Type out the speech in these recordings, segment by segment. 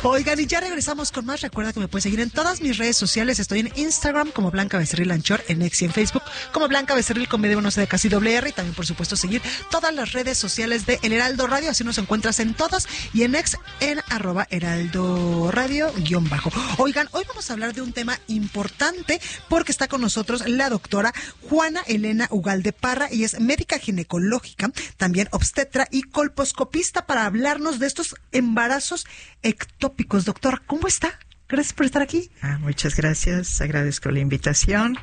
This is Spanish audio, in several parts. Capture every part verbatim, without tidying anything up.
Oigan, y ya regresamos con más. Recuerda que me puedes seguir en todas mis redes sociales. Estoy en Instagram como Blanca Becerril Anchor, en X y en Facebook como Blanca Becerril con medio no sé de casi doble R. Y también, por supuesto, seguir todas las redes sociales de El Heraldo Radio. Así nos encuentras en todas. Y en X en arroba Heraldo Radio guión bajo. Oigan, hoy vamos a hablar de un tema importante porque está con nosotros la doctora Juana Elena Ugalde Parra y es médica ginecológica, también obstetra y colposcopista, para hablarnos de estos embarazos ectópicos. Doctora, ¿cómo está? Gracias por estar aquí. Ah, muchas gracias, agradezco la invitación.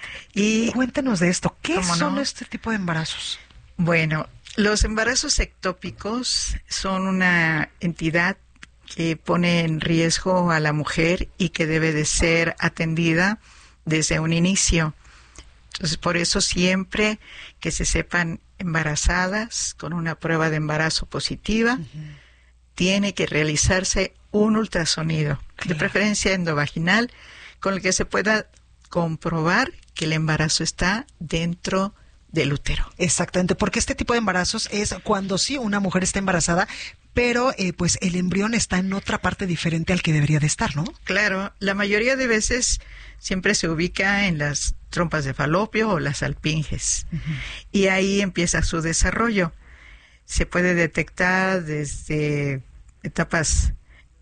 Y cuéntenos de esto. ¿Qué son no? este tipo de embarazos? Bueno, los embarazos ectópicos son una entidad que pone en riesgo a la mujer y que debe de ser atendida desde un inicio. Entonces, por eso siempre que se sepan embarazadas con una prueba de embarazo positiva, uh-huh. tiene que realizarse un ultrasonido, claro. de preferencia endovaginal, con el que se pueda comprobar que el embarazo está dentro del útero. Exactamente, porque este tipo de embarazos es cuando sí una mujer está embarazada, pero eh, pues el embrión está en otra parte diferente al que debería de estar, ¿no? Claro, la mayoría de veces siempre se ubica en las trompas de falopio o las alpinges, uh-huh. y ahí empieza su desarrollo. Se puede detectar desde etapas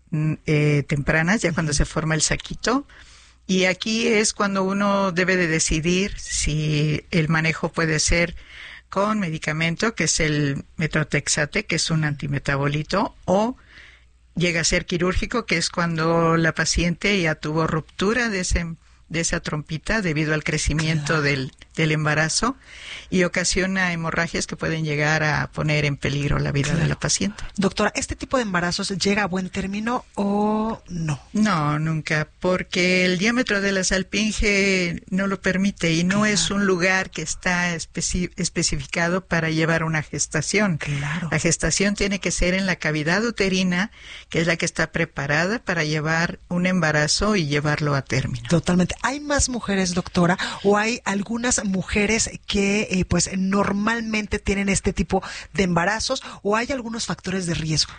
eh, tempranas, ya uh-huh. cuando se forma el saquito, y aquí es cuando uno debe de decidir si el manejo puede ser con medicamento, que es el metotrexate, que es un antimetabolito, o llega a ser quirúrgico, que es cuando la paciente ya tuvo ruptura de ese de esa trompita debido al crecimiento claro. del, del embarazo y ocasiona hemorragias que pueden llegar a poner en peligro la vida claro. de la paciente. Doctora, ¿este tipo de embarazos llega a buen término o no? No, nunca, porque el diámetro de la salpinge no lo permite y no claro. es un lugar que está especi- especificado para llevar una gestación. Claro. La gestación tiene que ser en la cavidad uterina, que es la que está preparada para llevar un embarazo y llevarlo a término. Totalmente. ¿Hay más mujeres, doctora, o hay algunas mujeres que eh, pues normalmente tienen este tipo de embarazos, o hay algunos factores de riesgo?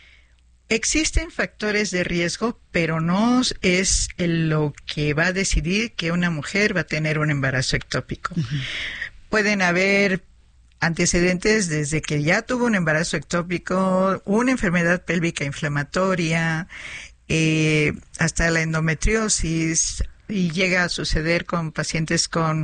Existen factores de riesgo, pero no es lo que va a decidir que una mujer va a tener un embarazo ectópico. Uh-huh. Pueden haber antecedentes desde que ya tuvo un embarazo ectópico, una enfermedad pélvica inflamatoria, eh, hasta la endometriosis, y llega a suceder con pacientes con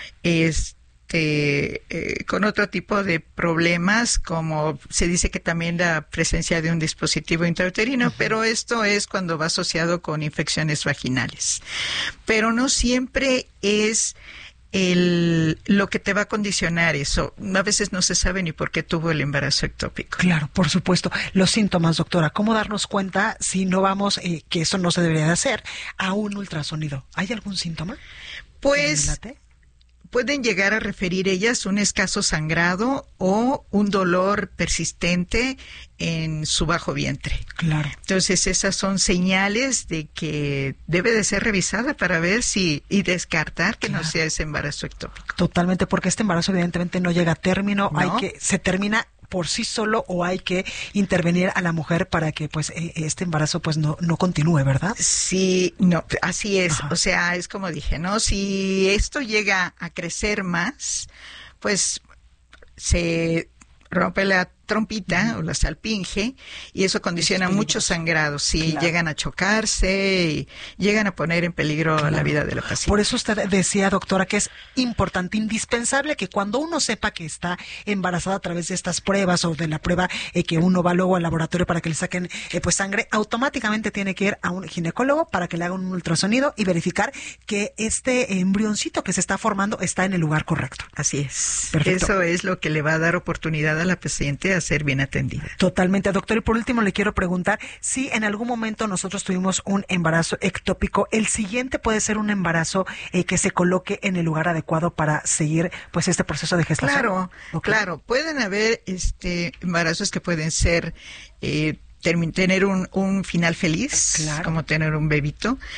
este eh, con otro tipo de problemas, como se dice que también la presencia de un dispositivo intrauterino, uh-huh. pero esto es cuando va asociado con infecciones vaginales. Pero no siempre es el lo que te va a condicionar eso. A veces no se sabe ni por qué tuvo el embarazo ectópico. Claro, por supuesto. Los síntomas, doctora, ¿cómo darnos cuenta si no vamos, eh, que eso no se debería de hacer, a un ultrasonido? ¿Hay algún síntoma? Pues pueden llegar a referir ellas un escaso sangrado o un dolor persistente en su bajo vientre. Claro. Entonces esas son señales de que debe de ser revisada para ver si y descartar que claro. no sea ese embarazo ectópico. Totalmente, porque este embarazo evidentemente no llega a término, ¿No? hay que se termina por sí solo, o hay que intervenir a la mujer para que pues eh, este embarazo pues no no continúe, ¿verdad? Sí, no, así es. Ajá. O sea, es como dije, ¿no? Si esto llega a crecer más, pues se rompe la trompita uh-huh. o la salpinge y eso condiciona mucho sangrado. Sí, claro. llegan a chocarse y llegan a poner en peligro claro. la vida de la paciente. Por eso usted decía, doctora, que es importante, indispensable que cuando uno sepa que está embarazada a través de estas pruebas o de la prueba eh, que uno va luego al laboratorio para que le saquen eh, pues sangre, automáticamente tiene que ir a un ginecólogo para que le haga un ultrasonido y verificar que este embrioncito que se está formando está en el lugar correcto. Así es. Perfecto. Eso es lo que le va a dar oportunidad a la paciente a ser bien atendida. Totalmente, doctor. Y por último le quiero preguntar si en algún momento nosotros tuvimos un embarazo ectópico, el siguiente puede ser un embarazo eh, que se coloque en el lugar adecuado para seguir pues este proceso de gestación. Claro, okay. claro. Pueden haber este embarazos que pueden ser eh, termi- tener un, un final feliz, claro. como tener un bebito.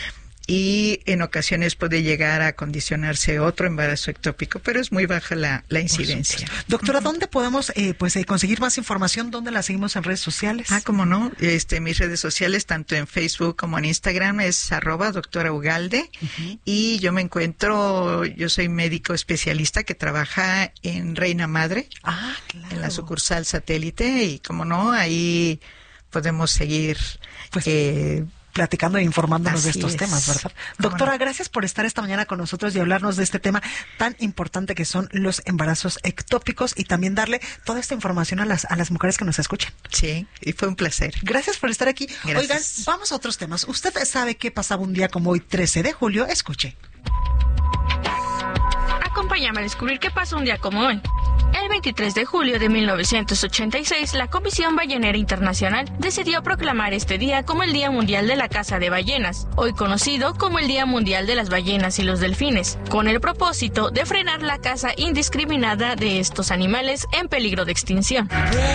y en ocasiones puede llegar a condicionarse otro embarazo ectópico, pero es muy baja la, la incidencia. Doctora, ¿dónde podemos eh, pues eh, conseguir más información? ¿Dónde la seguimos en redes sociales? Ah, cómo no. Este, mis redes sociales, tanto en Facebook como en Instagram, es arroba doctora Ugalde. Uh-huh. Y yo me encuentro, yo soy médico especialista que trabaja en Reina Madre, ah, claro. en la sucursal satélite, y como no, ahí podemos seguir pues, eh, platicando e informándonos de estos es. temas, ¿verdad? Doctora, no? gracias por estar esta mañana con nosotros y hablarnos de este tema tan importante que son los embarazos ectópicos y también darle toda esta información a las, a las mujeres que nos escuchan. Sí, y fue un placer. Gracias por estar aquí. Gracias. Oigan, vamos a otros temas. ¿Usted sabe qué pasaba un día como hoy, trece de julio? Escuche. Acompáñame a descubrir qué pasó un día como hoy. El veintitrés de julio de mil novecientos ochenta y seis, la Comisión Ballenera Internacional decidió proclamar este día como el Día Mundial de la Caza de Ballenas, hoy conocido como el Día Mundial de las Ballenas y los Delfines, con el propósito de frenar la caza indiscriminada de estos animales en peligro de extinción.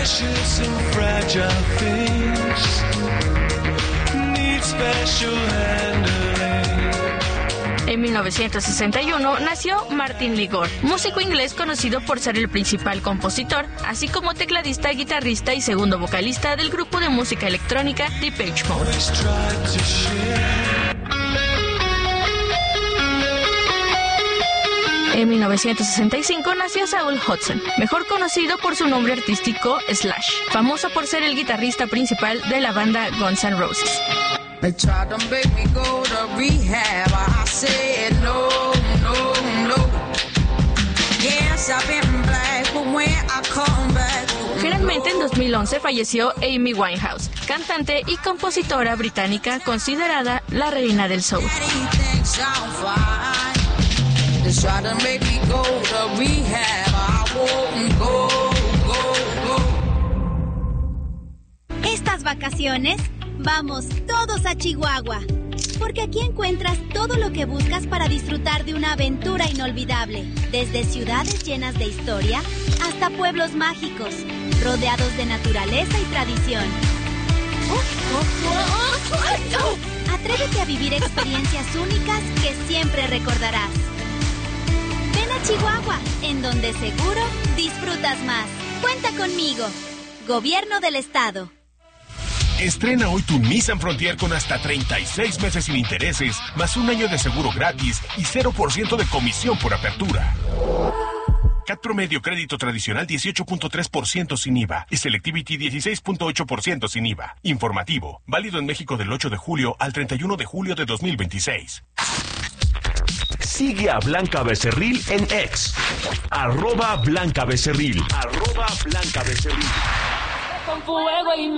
En mil novecientos sesenta y uno nació Martin Ligor, músico inglés conocido por ser el principal compositor, así como tecladista, guitarrista y segundo vocalista del grupo de música electrónica Depeche Mode. En mil novecientos sesenta y cinco nació Saul Hudson, mejor conocido por su nombre artístico Slash, famoso por ser el guitarrista principal de la banda Guns N' Roses. They tried to make me go to rehab. I said no, no, no. Yes, I've been black, but when I come back. Finalmente, en dos mil once falleció Amy Winehouse, cantante y compositora británica considerada la reina del soul. They tried to make me go to rehab. I won't go, go, go. Estas vacaciones vamos todos a Chihuahua, porque aquí encuentras todo lo que buscas para disfrutar de una aventura inolvidable, desde ciudades llenas de historia hasta pueblos mágicos, rodeados de naturaleza y tradición. Atrévete a vivir experiencias únicas que siempre recordarás. Ven a Chihuahua, en donde seguro disfrutas más. Cuenta conmigo. Gobierno del Estado. Estrena hoy tu Nissan Frontier con hasta treinta y seis meses sin intereses, más un año de seguro gratis y cero por ciento de comisión por apertura. C A T promedio crédito tradicional dieciocho punto tres por ciento sin I V A y Selectivity dieciséis punto ocho por ciento sin I V A. Informativo, válido en México del ocho de julio al treinta y uno de julio de dos mil veintiséis. Sigue a Blanca Becerril en X. Arroba Blanca Becerril. Arroba Blanca Becerril. Con fuego y